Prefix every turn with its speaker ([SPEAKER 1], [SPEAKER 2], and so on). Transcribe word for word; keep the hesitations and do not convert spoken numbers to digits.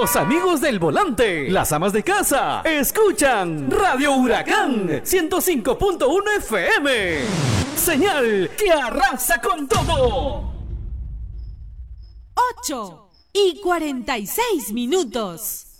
[SPEAKER 1] Los amigos del volante, las amas de casa, escuchan Radio Huracán ciento cinco punto uno F M. Señal que arrasa con todo.
[SPEAKER 2] ocho y cuarenta y seis minutos.